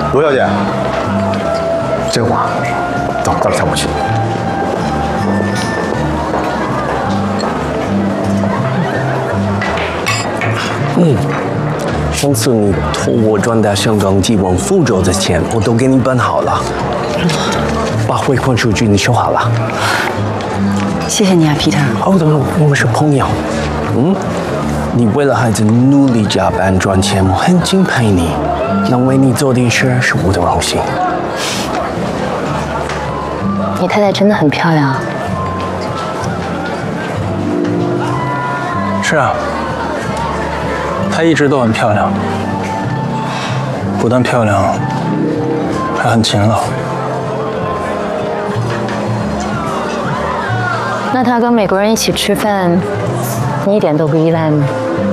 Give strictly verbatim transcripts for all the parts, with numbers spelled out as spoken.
罗小姐，这话，走，咱们下午去。 嗯，上次你托我转达香港寄往福州的钱，我都给你办好了，把汇款数据你修好了。 谢谢你啊，Peter。 哦，等等，我们是朋友。嗯，你为了孩子努力加班赚钱，我很敬佩你。能为你做点事是我的荣幸。 你太太真的很漂亮。 是啊。 她一直都很漂亮，不但漂亮，还很勤劳。 那她跟美国人一起吃饭，你一点都不依赖吗？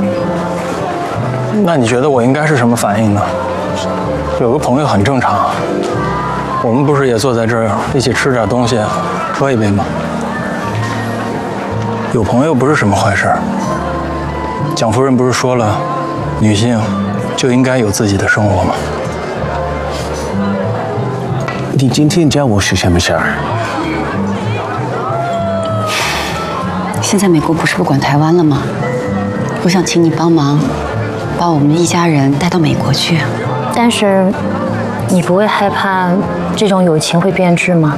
那你觉得我应该是什么反应呢？有个朋友很正常，我们不是也坐在这儿一起吃点东西，喝一杯吗？有朋友不是什么坏事。蒋夫人不是说了？ 女性就应该有自己的生活吗？ 你今天叫我是什么事儿？ 现在美国不是不管台湾了吗？我想请你帮忙，把我们一家人带到美国去。但是，你不会害怕这种友情会变质吗？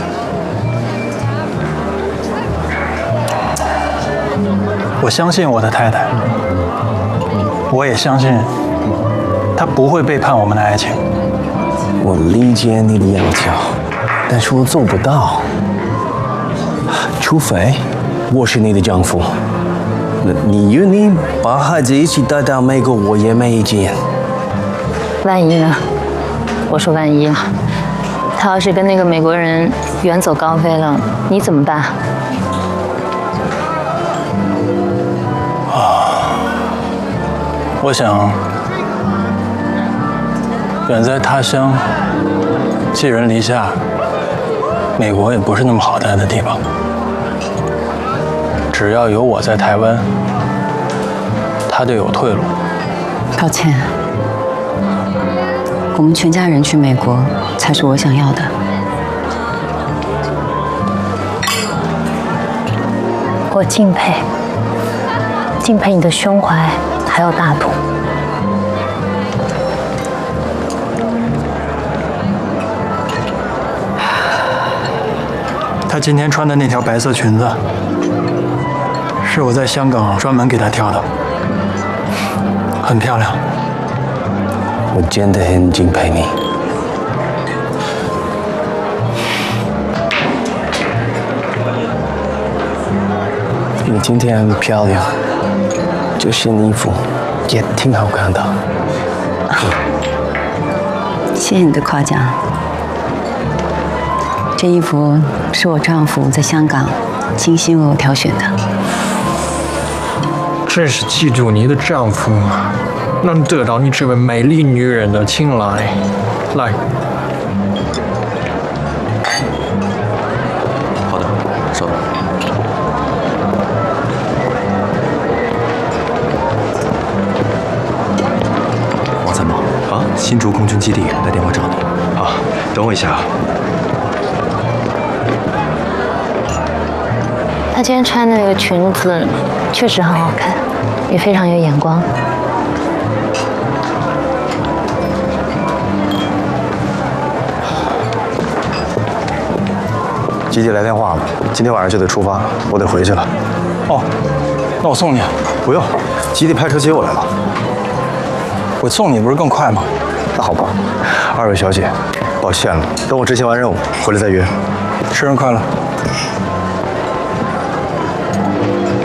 我相信我的太太。 我也相信，他不会背叛我们的爱情。 我理解你的要求，但是我做不到。除非我是你的丈夫，那你愿意把孩子一起带到美国，我也没意见。 万一呢？我说万一啊，他要是跟那个美国人远走高飞了，你怎么办？ 我想，远在他乡，寄人篱下，美国也不是那么好待的地方。只要有我在台湾，他就有退路。 抱歉，我们全家人去美国才是我想要的。我敬佩，敬佩你的胸怀。 还有大度。 她今天穿的那条白色裙子，是我在香港专门给她挑的，很漂亮。 我真的很敬佩你。你今天很漂亮。 这身衣服也挺好看的。 谢谢你的夸奖。这衣服是我丈夫在香港精心为我挑选的。 真是记住你的丈夫，能得到你这位美丽女人的青睐。来， 好的，稍等。 新竹空军基地来电话找你。啊，等我一下啊。 她今天穿的那个裙子确实很好看，也非常有眼光。 基地来电话了，今天晚上就得出发，我得回去了。 哦，那我送你。 不用，基地派车接我来了。 我送你不是更快吗？ 那好吧，二位小姐，抱歉了，等我执行完任务回来再约。 生日快乐！